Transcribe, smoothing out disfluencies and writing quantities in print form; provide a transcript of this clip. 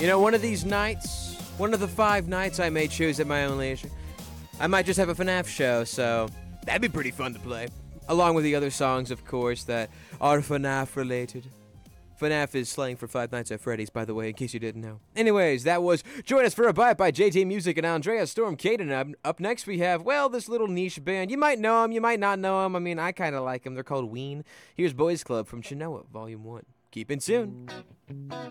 You know, one of these nights, one of the 5 nights I may choose at my own leisure, I might just have a FNAF show, so that'd be pretty fun to play. Along with the other songs, of course, that are FNAF related. FNAF is slang for Five Nights at Freddy's, by the way, in case you didn't know. Anyways, that was Join Us for a Bite by JT Music and Andrea Storm Caden. Up next we have, well, this little niche band. You might know them, you might not know them. I mean, I kind of like them. They're called Ween. Here's Boys Club from Chenoa, Volume 1. Keep in tune.